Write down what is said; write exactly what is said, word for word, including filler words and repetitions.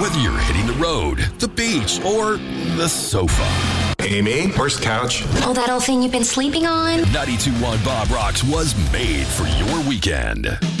Whether you're hitting the road, the beach, or the sofa. Amy, where's the couch? Oh, that old thing you've been sleeping on? ninety-two point one Bob Rocks was made for your weekend.